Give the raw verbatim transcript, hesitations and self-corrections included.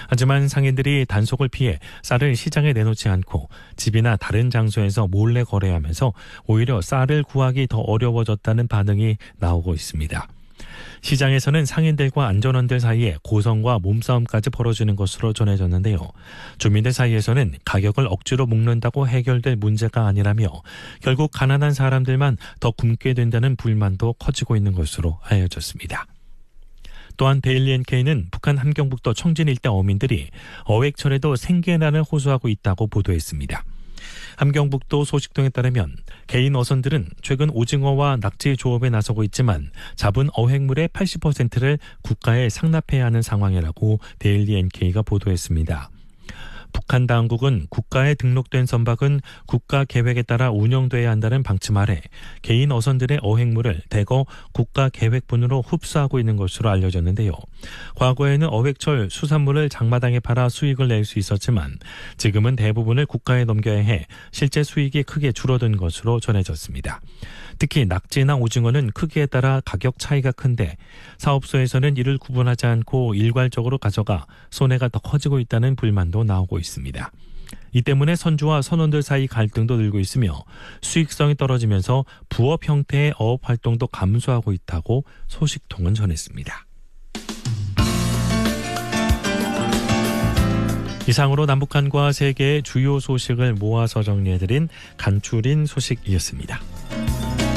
하지만 상인들이 단속을 피해 쌀을 시장에 내놓지 않고 집이나 다른 장소에서 몰래 거래하면서 오히려 쌀을 구하기 더 어려워졌다는 반응이 나오고 있습니다. 시장에서는 상인들과 안전원들 사이에 고성과 몸싸움까지 벌어지는 것으로 전해졌는데요. 주민들 사이에서는 가격을 억지로 묶는다고 해결될 문제가 아니라며 결국 가난한 사람들만 더 굶게 된다는 불만도 커지고 있는 것으로 알려졌습니다. 또한 데일리 엔케이는 북한 함경북도 청진 일대 어민들이 어획철에도 생계난을 호소하고 있다고 보도했습니다. 함경북도 소식통에 따르면 개인 어선들은 최근 오징어와 낙지 조업에 나서고 있지만 잡은 어획물의 팔십 퍼센트를 국가에 상납해야 하는 상황이라고 데일리 엔케이가 보도했습니다. 북한 당국은 국가에 등록된 선박은 국가 계획에 따라 운영돼야 한다는 방침 아래 개인 어선들의 어획물을 대거 국가 계획분으로 흡수하고 있는 것으로 알려졌는데요. 과거에는 어획철 수산물을 장마당에 팔아 수익을 낼 수 있었지만 지금은 대부분을 국가에 넘겨야 해 실제 수익이 크게 줄어든 것으로 전해졌습니다. 특히 낙지나 오징어는 크기에 따라 가격 차이가 큰데 사업소에서는 이를 구분하지 않고 일괄적으로 가져가 손해가 더 커지고 있다는 불만도 나오고 있습니다. 이 때문에 선주와 선원들 사이 갈등도 늘고 있으며 수익성이 떨어지면서 부업 형태의 어업 활동도 감소하고 있다고 소식통은 전했습니다. 이상으로 남북한과 세계의 주요 소식을 모아서 정리해드린 간추린 소식이었습니다.